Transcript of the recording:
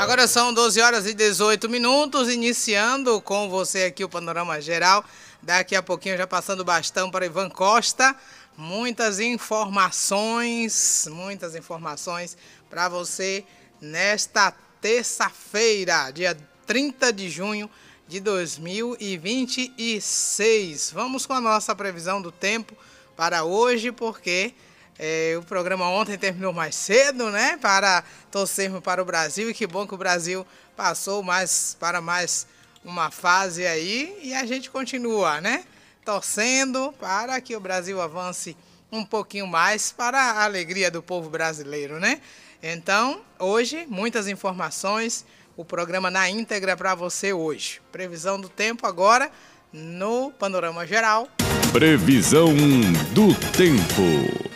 Agora são 12 horas e 18 minutos, iniciando com você aqui o Panorama Geral. Daqui a pouquinho já passando o bastão para Ivan Costa. Muitas informações para você nesta terça-feira, dia 30 de junho de 2026. Vamos com a nossa previsão do tempo para hoje, porque o programa ontem terminou mais cedo, né? Para torcermos para o Brasil, e que bom que o Brasil passou para mais uma fase aí, e a gente continua, né? Torcendo para que o Brasil avance um pouquinho mais para a alegria do povo brasileiro, né? Então, hoje, muitas informações, o programa na íntegra para você hoje. Previsão do tempo agora no Panorama Geral. Previsão do tempo.